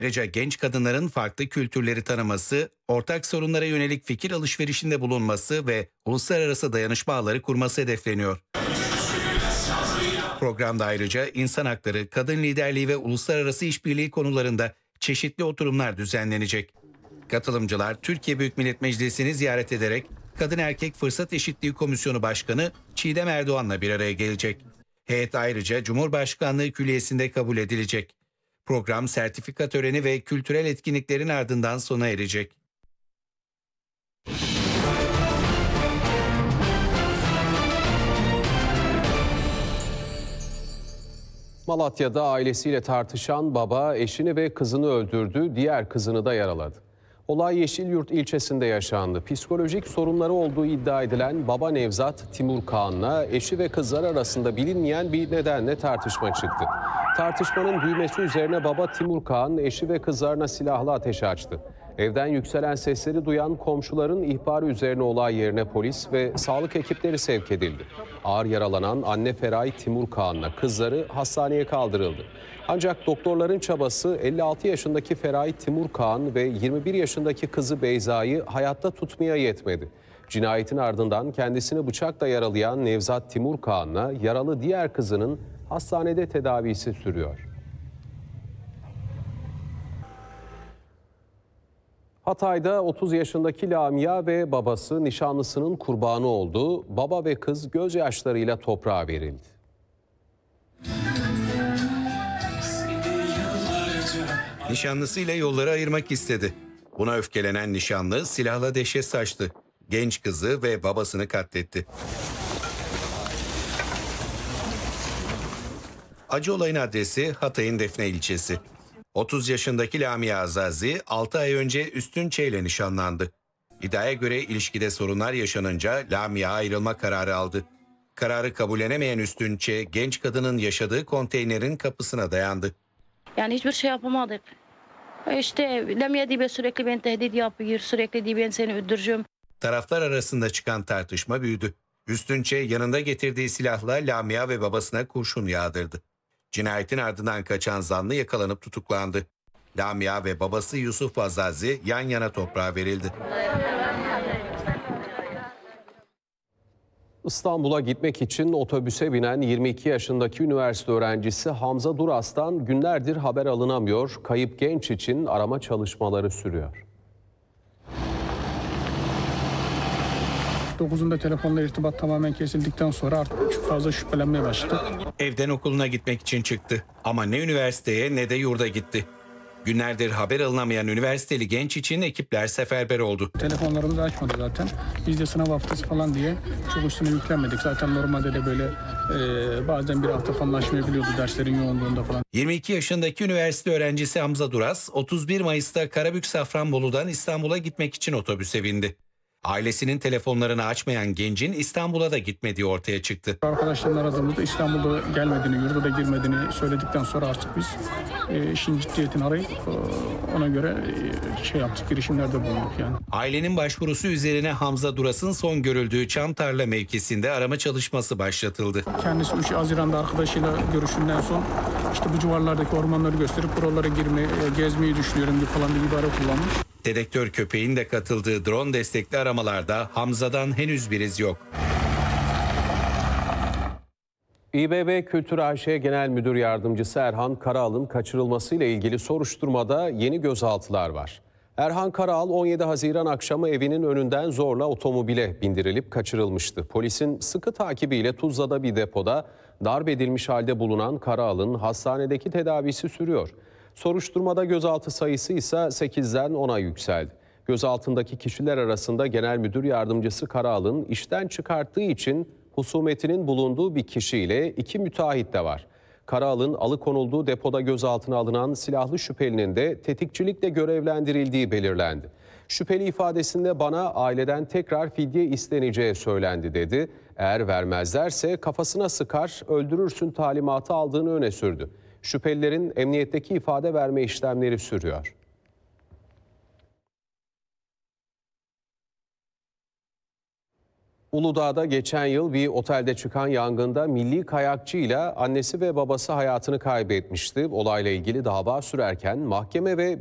Ayrıca genç kadınların farklı kültürleri tanıması, ortak sorunlara yönelik fikir alışverişinde bulunması ve uluslararası dayanışma ağları kurması hedefleniyor. Programda ayrıca insan hakları, kadın liderliği ve uluslararası işbirliği konularında çeşitli oturumlar düzenlenecek. Katılımcılar Türkiye Büyük Millet Meclisi'ni ziyaret ederek Kadın Erkek Fırsat Eşitliği Komisyonu Başkanı Çiğdem Erdoğan'la bir araya gelecek. Heyet ayrıca Cumhurbaşkanlığı Külliyesi'nde kabul edilecek. Program sertifika töreni ve kültürel etkinliklerin ardından sona erecek. Malatya'da ailesiyle tartışan baba eşini ve kızını öldürdü, diğer kızını da yaraladı. Olay Yeşilyurt ilçesinde yaşandı. Psikolojik sorunları olduğu iddia edilen baba Nevzat Timur Kağan'la eşi ve kızlar arasında bilinmeyen bir nedenle tartışma çıktı. Tartışmanın büyümesi üzerine baba Timur Kağan eşi ve kızlarına silahlı ateş açtı. Evden yükselen sesleri duyan komşuların ihbarı üzerine olay yerine polis ve sağlık ekipleri sevk edildi. Ağır yaralanan anne Feray Timur Kağan'la kızları hastaneye kaldırıldı. Ancak doktorların çabası 56 yaşındaki Feray Timur Kağan ve 21 yaşındaki kızı Beyza'yı hayatta tutmaya yetmedi. Cinayetin ardından kendisini bıçakla yaralayan Nevzat Timur Kağan'la yaralı diğer kızının hastanede tedavisi sürüyor. Hatay'da 30 yaşındaki Lamia ve babası nişanlısının kurbanı oldu. Baba ve kız gözyaşlarıyla toprağa verildi. Nişanlısıyla yolları ayırmak istedi. Buna öfkelenen nişanlı silahla dehşet saçtı. Genç kızı ve babasını katletti. Acı olayın adresi Hatay'ın Defne ilçesi. 30 yaşındaki Lamia Azazi 6 ay önce Üstün Ç ile nişanlandı. İddiaya göre ilişkide sorunlar yaşanınca Lamia ayrılma kararı aldı. Kararı kabullenemeyen Üstün Ç, genç kadının yaşadığı konteynerin kapısına dayandı. Yani hiçbir şey yapamadık. İşte Lamia diye sürekli beni tehdit yapıyor, sürekli diye ben seni öldüreceğim. Taraflar arasında çıkan tartışma büyüdü. Üstün Ç yanında getirdiği silahla Lamia ve babasına kurşun yağdırdı. Cinayetin ardından kaçan zanlı yakalanıp tutuklandı. Lamia ve babası Yusuf Azazi yan yana toprağa verildi. İstanbul'a gitmek için otobüse binen 22 yaşındaki üniversite öğrencisi Hamza Duras'tan günlerdir haber alınamıyor. Kayıp genç için arama çalışmaları sürüyor. 9'unda telefonla irtibat tamamen kesildikten sonra artık çok fazla şüphelenmeye başladı. Evden okuluna gitmek için çıktı ama ne üniversiteye ne de yurda gitti. Günlerdir haber alınamayan üniversiteli genç için ekipler seferber oldu. Telefonlarımızı açmadı zaten. Biz de sınav haftası falan diye çok üstüne yüklenmedik. Zaten normalde de böyle bazen bir hafta falan aşmayabiliyordu derslerin yoğunluğunda falan. 22 yaşındaki üniversite öğrencisi Hamza Duras, 31 Mayıs'ta Karabük Safranbolu'dan İstanbul'a gitmek için otobüse bindi. Ailesinin telefonlarını açmayan gencin İstanbul'a da gitmediği ortaya çıktı. Arkadaşlarını aradığımızda İstanbul'da gelmediğini, yurda da girmediğini söyledikten sonra artık biz işin ciddiyetini arayıp ona göre yaptık, girişimlerde bulunduk yani. Ailenin başvurusu üzerine Hamza Duras'ın son görüldüğü Çamtarla mevkisinde arama çalışması başlatıldı. Kendisi 3 Haziran'da arkadaşıyla görüşünden son işte bu civarlardaki ormanları gösterip buralara gezmeyi düşünüyorum falan bir ibare kullanmış. Dedektör köpeğin de katıldığı drone destekli aramalarda Hamza'dan henüz bir iz yok. İBB Kültür AŞ Genel Müdür Yardımcısı Erhan Karaal'ın kaçırılmasıyla ilgili soruşturmada yeni gözaltılar var. Erhan Karaal 17 Haziran akşamı evinin önünden zorla otomobile bindirilip kaçırılmıştı. Polisin sıkı takibiyle Tuzla'da bir depoda darp edilmiş halde bulunan Karaal'ın hastanedeki tedavisi sürüyor. Soruşturmada gözaltı sayısı ise 8'den 10'a yükseldi. Gözaltındaki kişiler arasında Genel Müdür Yardımcısı Karaal'ın işten çıkarttığı için husumetinin bulunduğu bir kişiyle 2 müteahhit de var. Karaal'ın alıkonulduğu depoda gözaltına alınan silahlı şüphelinin de tetikçilikle görevlendirildiği belirlendi. Şüpheli ifadesinde bana aileden tekrar fidye isteneceği söylendi dedi. Eğer vermezlerse kafasına sıkar, öldürürsün talimatı aldığını öne sürdü. Şüphelilerin emniyetteki ifade verme işlemleri sürüyor. Uludağ'da geçen yıl bir otelde çıkan yangında milli kayakçı ile annesi ve babası hayatını kaybetmişti. Olayla ilgili dava sürerken mahkeme ve